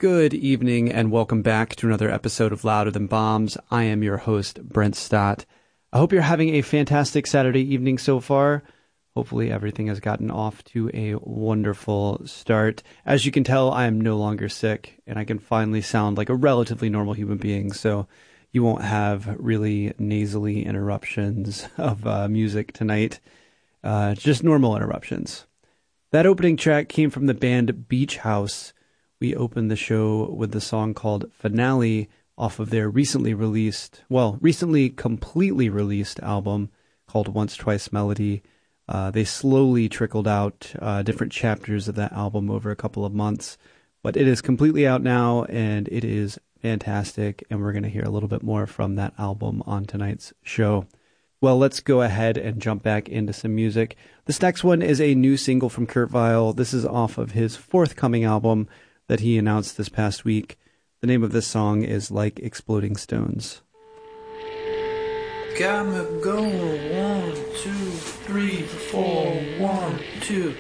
Good evening and welcome back to another episode of Louder Than Bombs. I am your host, Brent Stott. I hope you're having a fantastic Saturday evening so far. Hopefully everything has gotten off to a wonderful start. As you can tell, I am no longer sick and I can finally sound like a relatively normal human being, so you won't have really nasally interruptions of music tonight. Just normal interruptions. That opening track came from the band Beach House. We opened the show with the song called Finale off of their recently completely released album called Once Twice Melody. They slowly trickled out different chapters of that album over a couple of months, but it is completely out now and it is fantastic, and we're going to hear a little bit more from that album on tonight's show. Well, let's go ahead and jump back into some music. This next one is a new single from Kurt Vile. This is off of his forthcoming album that he announced this past week. The name of this song is Like Exploding Stones. Got me going 1, 2, 3, 4, 1, 2.